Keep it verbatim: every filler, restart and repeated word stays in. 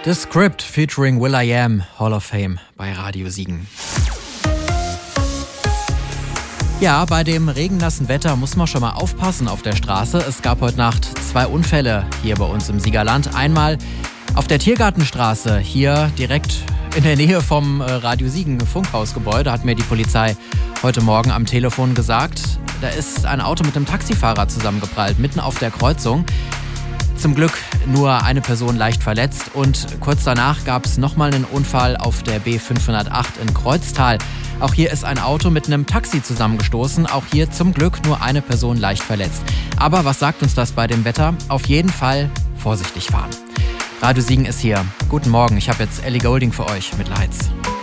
The Script featuring will.i.am, Hall of Fame bei Radio Siegen. Ja, bei dem regennassen Wetter muss man schon mal aufpassen auf der Straße. Es gab heute Nacht zwei Unfälle hier bei uns im Siegerland. Einmal auf der Tiergartenstraße, hier direkt in der Nähe vom Radio Siegen Funkhausgebäude, hat mir die Polizei heute Morgen am Telefon gesagt. Da ist ein Auto mit einem Taxifahrer zusammengeprallt, mitten auf der Kreuzung. Zum Glück nur eine Person leicht verletzt und kurz danach gab es nochmal einen Unfall auf der B fünfhundertacht in Kreuztal. Auch hier ist ein Auto mit einem Taxi zusammengestoßen, auch hier zum Glück nur eine Person leicht verletzt. Aber was sagt uns das bei dem Wetter? Auf jeden Fall vorsichtig fahren. Radio Siegen ist hier. Guten Morgen, ich habe jetzt Ellie Goulding für euch mit Lights.